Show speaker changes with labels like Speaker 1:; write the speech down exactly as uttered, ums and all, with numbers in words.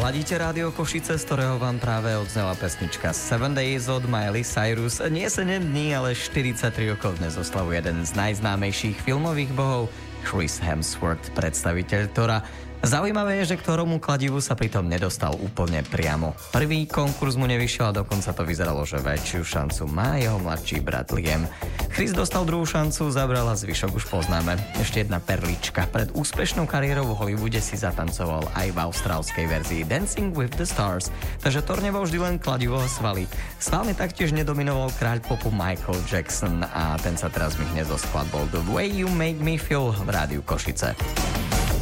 Speaker 1: Ladíte Rádio Košice, z ktorého vám práve odznela pesnička Seven Days od Miley Cyrus. Nie sedem dní, ale štyridsaťtri rokov dnes oslavuje jeden z najznámejších filmových bohov, Chris Hemsworth, predstaviteľ Thora. Zaujímavé je, že k ktorému kladivu sa pritom nedostal úplne priamo. Prvý konkurs mu nevyšiel a dokonca to vyzeralo, že väčšiu šancu má jeho mladší brat Liam. Chris dostal druhú šancu, zabral a zvyšok už poznáme. Ešte jedna perlička. Pred úspešnou kariérou v Hollywoode si zatancoval aj v austrálskej verzii Dancing with the Stars, takže Thor nebol vždy len kladivo a svaly. Svalne taktiež nedominoval kráľ popu Michael Jackson a ten sa teraz myhne zo skladbou The Way You Make Me Feel v Rádiu Košice.